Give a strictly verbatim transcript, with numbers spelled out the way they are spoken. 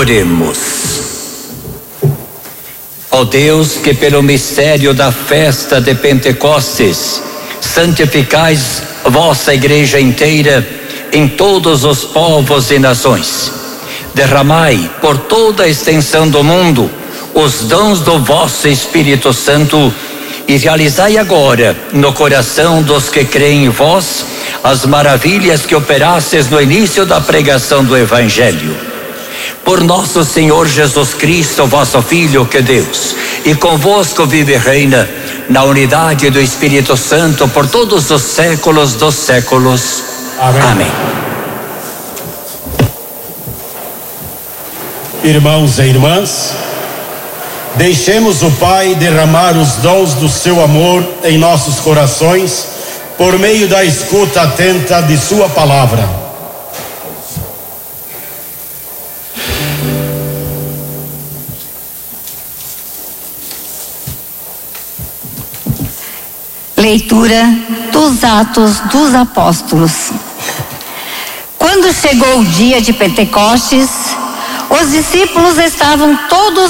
Oremos. Ó Deus, que pelo mistério da festa de Pentecostes santificais vossa igreja inteira em todos os povos e nações, derramai por toda a extensão do mundo os dons do vosso Espírito Santo e realizai agora no coração dos que creem em vós as maravilhas que operastes no início da pregação do Evangelho. Por nosso Senhor Jesus Cristo, vosso Filho, que Deus, e convosco vive e reina na unidade do Espírito Santo por todos os séculos dos séculos. Amém. Amém. Irmãos e irmãs, deixemos o Pai derramar os dons do seu amor em nossos corações por meio da escuta atenta de sua palavra. Leitura dos Atos dos Apóstolos. Quando chegou o dia de Pentecostes, os discípulos estavam todos